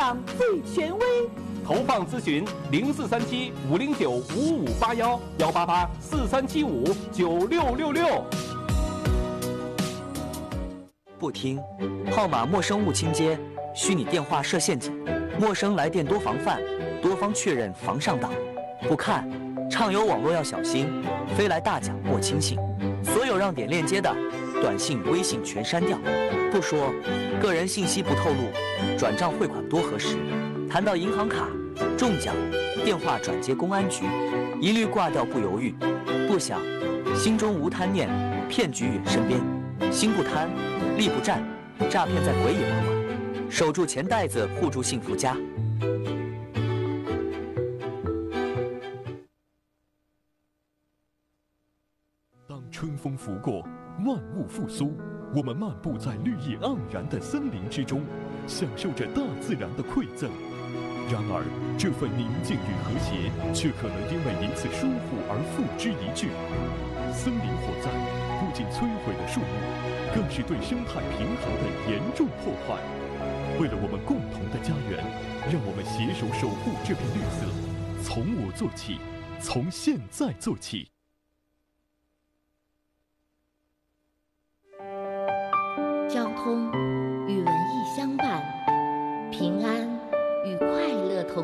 上最权威。 投放咨询0437-509-5581，188-4375-9666。 不听，号码陌生勿倾接，虚拟电话设陷阱，陌生来电多防范，多方确认防上当。不看，畅游网络要小心，飞来大奖莫轻信。所有让点链接的短信、微信全删掉。不说，个人信息不透露，转账汇款多核实。谈到银行卡、中奖、电话转接公安局，一律挂掉不犹豫。不想，心中无贪念，骗局远身边。心不贪，力不战，诈骗在鬼也不管。守住钱袋子，护住幸福家。 当春风拂过，万物复苏，我们漫步在绿意盎然的森林之中，享受着大自然的馈赠。然而，这份宁静与和谐，却可能因为一次疏忽而付之一炬。森林火灾不仅摧毁了树木，更是对生态平衡的严重破坏。为了我们共同的家园，让我们携手守护这片绿色，从我做起，从现在做起。 交通与文艺相伴，平安与快乐同